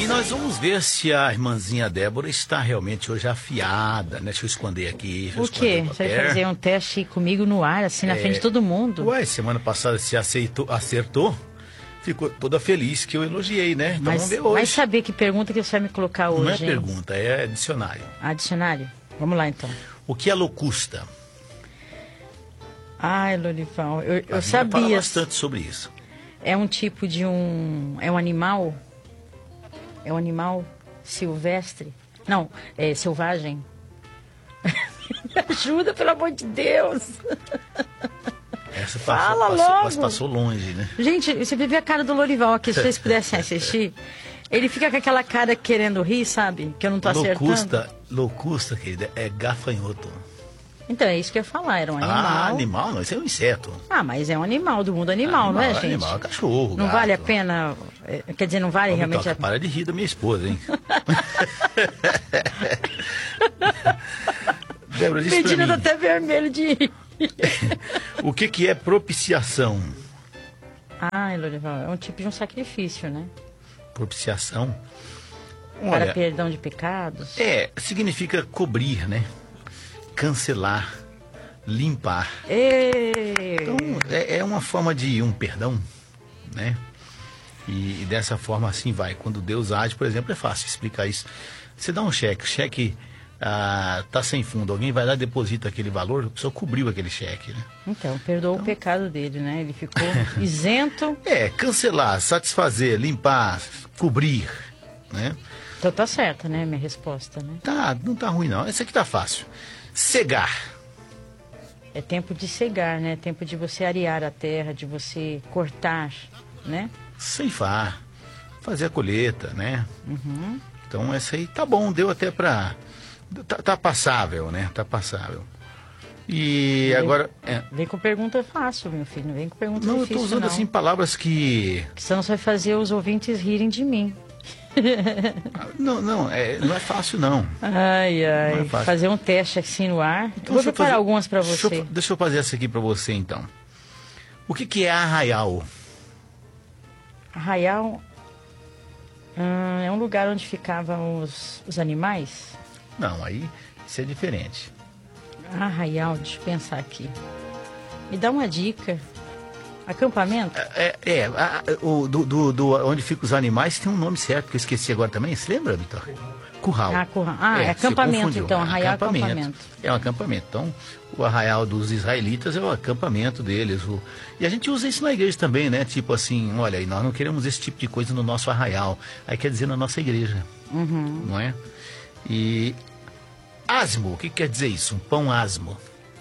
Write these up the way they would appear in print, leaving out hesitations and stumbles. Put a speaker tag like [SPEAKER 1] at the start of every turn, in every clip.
[SPEAKER 1] E nós vamos ver se a irmãzinha Débora está realmente hoje afiada, né? Deixa eu esconder aqui.
[SPEAKER 2] O quê? Você vai fazer um teste comigo no ar, assim, na frente de todo mundo?
[SPEAKER 1] Ué, semana passada você acertou, ficou toda feliz que eu elogiei, né? Então
[SPEAKER 2] Mas
[SPEAKER 1] vamos ver hoje.
[SPEAKER 2] vai saber que pergunta que você vai me colocar hoje,
[SPEAKER 1] Não é
[SPEAKER 2] hein?
[SPEAKER 1] pergunta, é dicionário.
[SPEAKER 2] Ah, dicionário? Vamos lá, então.
[SPEAKER 1] O que é locusta?
[SPEAKER 2] Ai, Lorival, eu
[SPEAKER 1] A Bíblia
[SPEAKER 2] sabia.
[SPEAKER 1] fala bastante sobre isso.
[SPEAKER 2] É um tipo de um... É um animal? É um animal silvestre? Não, é selvagem. Me ajuda, pelo amor de Deus.
[SPEAKER 1] Essa
[SPEAKER 2] Fala logo.
[SPEAKER 1] passou longe, né?
[SPEAKER 2] Gente, você viu a cara do Lorival aqui, se vocês pudessem assistir. Ele fica com aquela cara querendo rir, sabe? Que eu não tô acertando.
[SPEAKER 1] Locusta, querida, é gafanhoto.
[SPEAKER 2] Então, é isso que eu ia falar, era um animal.
[SPEAKER 1] Ah, animal não, isso é um inseto.
[SPEAKER 2] Ah, mas é um animal do mundo animal, não é, gente?
[SPEAKER 1] Animal, cachorro,
[SPEAKER 2] Não
[SPEAKER 1] gato.
[SPEAKER 2] vale a pena, quer dizer, não vale
[SPEAKER 1] Ô,
[SPEAKER 2] realmente
[SPEAKER 1] Bitoca,
[SPEAKER 2] a pena.
[SPEAKER 1] para de rir da minha esposa, hein? Débora, diz pra
[SPEAKER 2] Medina
[SPEAKER 1] mim,
[SPEAKER 2] tá até vermelho de rir.
[SPEAKER 1] o que é propiciação?
[SPEAKER 2] Ai, Lorival, é um tipo de um sacrifício, né?
[SPEAKER 1] Propiciação?
[SPEAKER 2] Para perdão de pecados.
[SPEAKER 1] Significa cobrir, né? Cancelar, limpar. Então, é uma forma de um perdão, né? E dessa forma assim vai. Quando Deus age, por exemplo, é fácil explicar isso. Você dá um cheque, o cheque tá sem fundo, alguém vai lá e deposita aquele valor, a pessoa cobriu aquele cheque, né?
[SPEAKER 2] Então, perdoou o pecado dele, né? Ele ficou isento.
[SPEAKER 1] Cancelar, satisfazer, limpar, cobrir, né?
[SPEAKER 2] Então tá certa, né? Minha resposta, né?
[SPEAKER 1] Não tá ruim não, esse aqui tá fácil. Cegar.
[SPEAKER 2] É tempo de cegar, né? Tempo de você arear a terra, de você cortar, né?
[SPEAKER 1] Ceifar, fazer a colheita, né?
[SPEAKER 2] Uhum.
[SPEAKER 1] Então essa aí tá bom, deu até pra... Tá passável, né? Tá passável. E agora...
[SPEAKER 2] Vem com pergunta fácil, meu filho, não vem com pergunta
[SPEAKER 1] não,
[SPEAKER 2] difícil,
[SPEAKER 1] eu tô usando
[SPEAKER 2] não.
[SPEAKER 1] assim palavras que...
[SPEAKER 2] Senão você vai fazer os ouvintes rirem de mim.
[SPEAKER 1] Não é fácil não.
[SPEAKER 2] Ai,
[SPEAKER 1] Não é fácil.
[SPEAKER 2] fazer um teste assim no ar.
[SPEAKER 1] Então,
[SPEAKER 2] Vou preparar algumas para você.
[SPEAKER 1] Deixa eu fazer essa aqui para você então. O que é arraial?
[SPEAKER 2] Arraial é um lugar onde ficavam os animais?
[SPEAKER 1] Não, aí isso é diferente.
[SPEAKER 2] Arraial, deixa eu pensar aqui. Me dá uma dica. Acampamento?
[SPEAKER 1] Onde ficam os animais tem um nome certo que eu esqueci agora também. Você lembra, Vitor? Curral.
[SPEAKER 2] Curral. É acampamento, então. Arraial é acampamento.
[SPEAKER 1] É um acampamento. Então, o arraial dos israelitas é o acampamento deles. E a gente usa isso na igreja também, né? Tipo assim, olha, nós não queremos esse tipo de coisa no nosso arraial. Aí quer dizer na nossa igreja.
[SPEAKER 2] Uhum.
[SPEAKER 1] Não é? E asmo, o que quer dizer isso? Um pão asmo.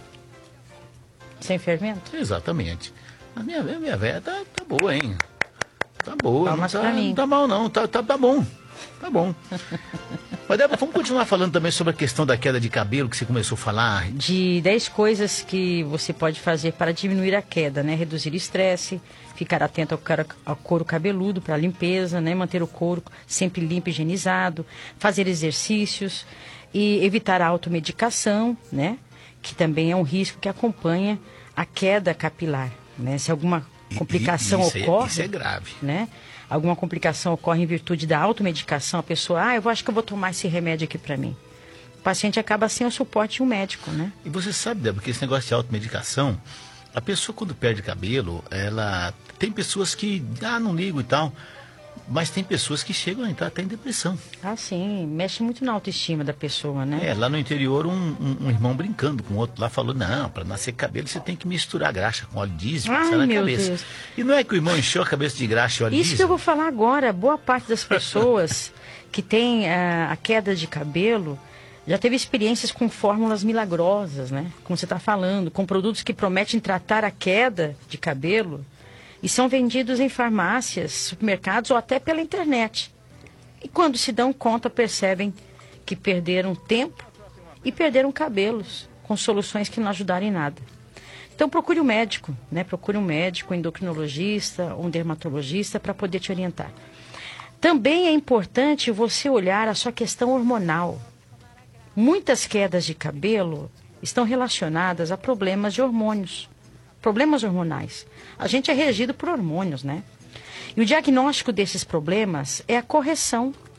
[SPEAKER 2] Sem fermento?
[SPEAKER 1] Exatamente. A minha velha tá boa, hein? Tá boa.
[SPEAKER 2] Palmas pra mim.
[SPEAKER 1] Não tá mal, não. Tá bom. Tá bom. Mas, Débora, vamos continuar falando também sobre a questão da queda de cabelo que você começou a falar.
[SPEAKER 2] De 10 coisas que você pode fazer para diminuir a queda, né? Reduzir o estresse, ficar atento ao couro cabeludo para limpeza, né? Manter o couro sempre limpo e higienizado, fazer exercícios e evitar a automedicação, né? Que também é um risco que acompanha a queda capilar, né? Se alguma complicação ocorre...
[SPEAKER 1] Isso é grave.
[SPEAKER 2] Né? Alguma complicação ocorre em virtude da automedicação, a pessoa, acho que eu vou tomar esse remédio aqui para mim. O paciente acaba sem o suporte de um médico, né?
[SPEAKER 1] E você sabe, Débora, que esse negócio de automedicação, a pessoa quando perde cabelo, tem pessoas que, não ligo e tal, mas tem pessoas que chegam a entrar até em depressão.
[SPEAKER 2] Ah, sim, mexe muito na autoestima da pessoa, né?
[SPEAKER 1] Lá no interior, um irmão brincando com o outro lá falou, não, para nascer cabelo você tem que misturar graxa com óleo diesel, passar na cabeça.
[SPEAKER 2] Deus.
[SPEAKER 1] E não é que o irmão encheu a cabeça de graxa e óleo diesel?
[SPEAKER 2] Isso que eu vou falar agora, boa parte das pessoas que tem a queda de cabelo já teve experiências com fórmulas milagrosas, né? Como você está falando, com produtos que prometem tratar a queda de cabelo e são vendidos em farmácias, supermercados ou até pela internet. E quando se dão conta, percebem que perderam tempo e perderam cabelos com soluções que não ajudaram em nada. Então procure um médico, né? Procure um médico, um endocrinologista, um dermatologista para poder te orientar. Também é importante você olhar a sua questão hormonal. Muitas quedas de cabelo estão relacionadas a problemas de hormônios, problemas hormonais. A gente é regido por hormônios, né? E o diagnóstico desses problemas é a correção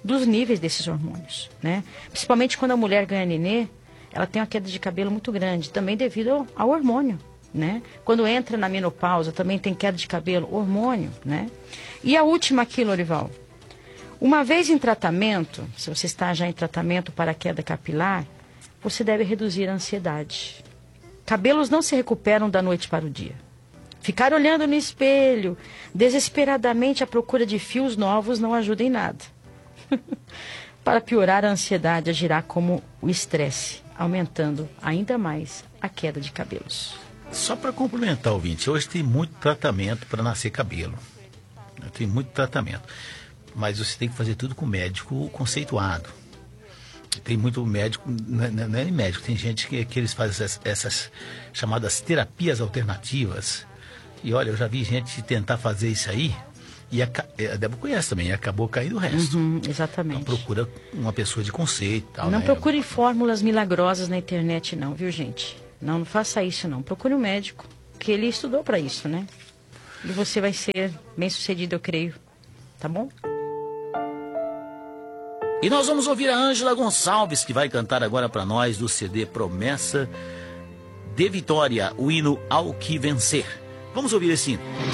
[SPEAKER 2] dos níveis desses hormônios, né? Principalmente quando a mulher ganha nenê, ela tem uma queda de cabelo muito grande, também devido ao hormônio, né? Quando entra na menopausa, também tem queda de cabelo, hormônio, né? E a última aqui, Lorival. Uma vez em tratamento, se você está já em tratamento para a queda capilar, você deve reduzir a ansiedade. Cabelos não se recuperam da noite para o dia. Ficar olhando no espelho, desesperadamente à procura de fios novos, não ajuda em nada. Para piorar, a ansiedade agirá como o estresse, aumentando ainda mais a queda de cabelos.
[SPEAKER 1] Só para complementar, ouvinte, hoje tem muito tratamento para nascer cabelo. Tem muito tratamento. Mas você tem que fazer tudo com médico conceituado. Tem muito médico, não é médico, tem gente que eles fazem essas chamadas terapias alternativas. E olha, eu já vi gente tentar fazer isso aí, e a Débora conhece também, e acabou caindo o resto.
[SPEAKER 2] Exatamente.
[SPEAKER 1] Então procura uma pessoa de conceito. Tal,
[SPEAKER 2] não
[SPEAKER 1] né?
[SPEAKER 2] procure fórmulas milagrosas na internet não, viu gente? Não faça isso não. Procure um médico, que ele estudou para isso, né? E você vai ser bem sucedido, eu creio. Tá bom?
[SPEAKER 3] E nós vamos ouvir a Ângela Gonçalves, que vai cantar agora para nós do CD Promessa de Vitória, o hino Ao Que Vencer. Vamos ouvir esse hino.